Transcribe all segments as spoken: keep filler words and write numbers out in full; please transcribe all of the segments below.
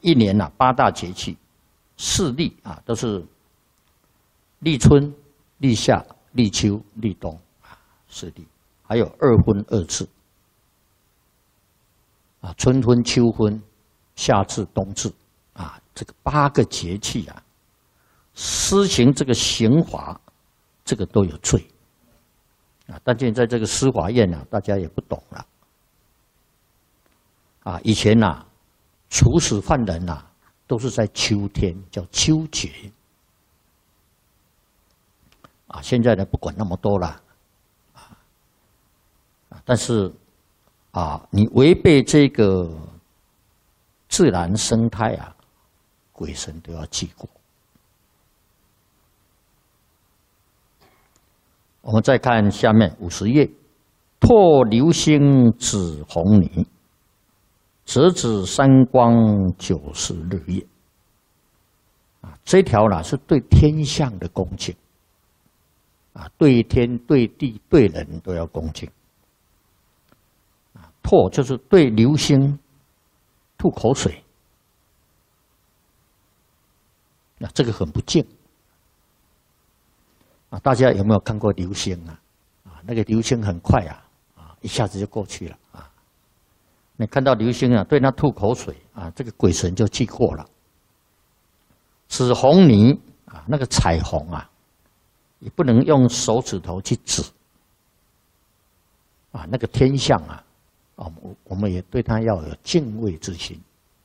一年啊八大节气，四立啊都是立春、立夏、立秋、立冬啊四立，还有二分二至啊，春分、秋分、夏至、冬至啊，这个八个节气啊，施行这个刑罚，这个都有罪啊。但现在这个司法院啊，大家也不懂了啊。以前呐、啊，处死犯人呐、啊，都是在秋天，叫秋节啊。现在呢，不管那么多了啊，但是啊，你违背这个自然生态啊，鬼神都要记过。我们再看下面五十页，拓流星指红泥，折指三光九是日月。啊，这条呢是对天象的恭敬，啊，对天、对地、对人都要恭敬。啊，唾就是对流星吐口水，那这个很不敬。啊，大家有没有看过流星啊？啊，那个流星很快啊，啊，一下子就过去了啊。你看到流星啊，对它吐口水啊，这个鬼神就记过了。指红泥啊，那个彩虹啊，也不能用手指头去指啊，那个天象啊，啊，我们也对它要有敬畏之心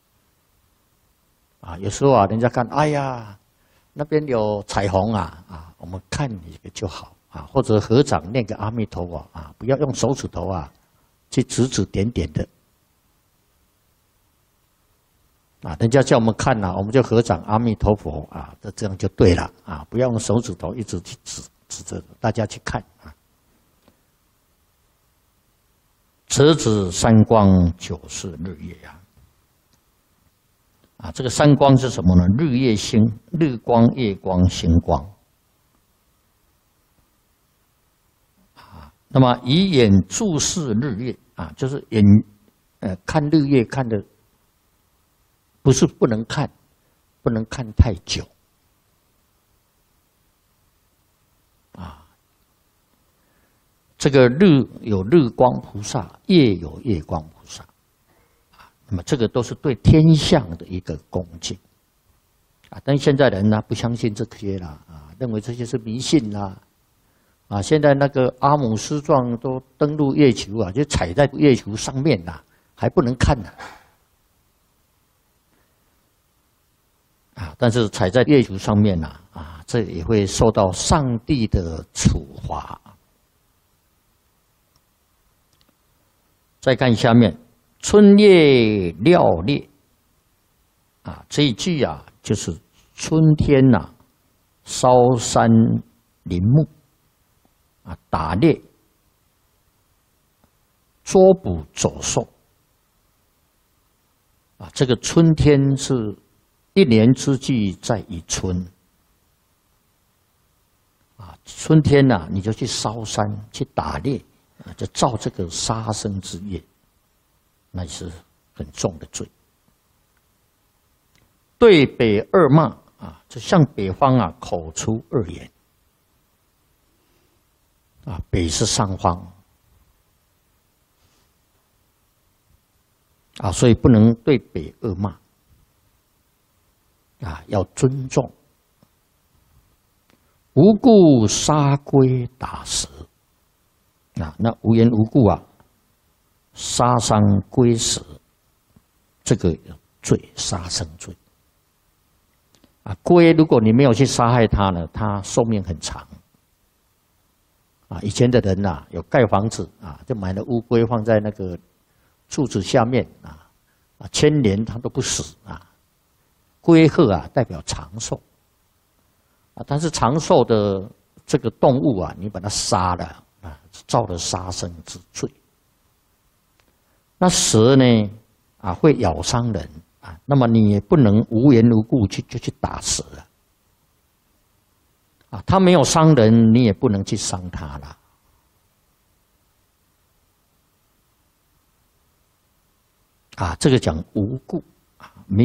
啊。有时候啊，人家看，哎呀，那边有彩虹啊，啊，我们看一个就好啊，或者合掌念个阿弥陀佛啊，不要用手指头啊去指指点点的。啊，人家叫我们看呐、啊，我们就合掌阿弥陀佛啊，这这样就对了啊，不要用手指头一直去指指着大家去看啊。折指三光九是日月呀、啊，啊，这个三光是什么呢？日月星、日光、夜光、星光。啊，那么以眼注视日月啊，就是眼呃看日月看的。不是不能看，不能看太久啊。这个日有日光菩萨，夜有夜光菩萨啊。那么这个都是对天象的一个恭敬啊。但现在人呢不相信这些了啊，认为这些是迷信啦啊。现在那个阿姆斯壮都登陆月球啊，就踩在月球上面呐、啊，还不能看呢、啊。啊，但是踩在月球上面呐、啊，啊，这也会受到上帝的处罚。再看下面，春夜料猎，啊，这一句啊，就是春天呐、啊，烧山林木，啊，打猎，捉捕走兽，啊，这个春天是。一年之计在于春，啊，春天呐、啊，你就去烧山去打猎，啊，就造这个杀生之业，那是很重的罪。对北二骂啊，就向北方啊口出恶言，啊，北是上方，啊，所以不能对北恶骂。啊，要尊重，无故杀龟打蛇，啊，那无缘无故啊，杀伤龟蛇，这个罪杀生罪。啊，龟如果你没有去杀害它呢，它寿命很长。啊，以前的人呐、啊，有盖房子啊，就买了乌龟放在那个柱子下面啊，啊，千年它都不死啊。龟鹤啊，代表长寿啊，但是长寿的这个动物啊，你把它杀了啊，造了杀生之罪。那蛇呢啊，会咬伤人啊，那么你也不能无缘无故去就去打蛇啊，啊，它没有伤人，你也不能去伤它了。啊，这个讲无故。